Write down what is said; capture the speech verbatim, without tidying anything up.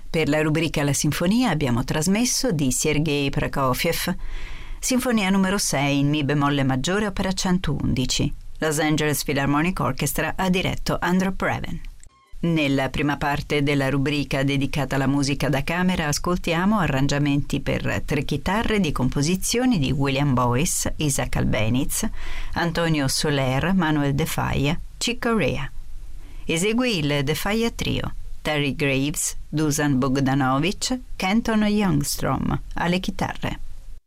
Per la rubrica La Sinfonia abbiamo trasmesso di Sergei Prokofiev, Sinfonia numero sei in Mi bemolle maggiore, opera centoundici. Los Angeles Philharmonic Orchestra ha diretto Andrew Previn. Nella prima parte della rubrica dedicata alla musica da camera ascoltiamo arrangiamenti per tre chitarre di composizioni di William Boyce, Isaac Albeniz, Antonio Soler, Manuel De Falla, Chick Corea. Eseguì il De Falla Trio: Terry Graves, Dusan Bogdanovic, Kenton Youngstrom alle chitarre.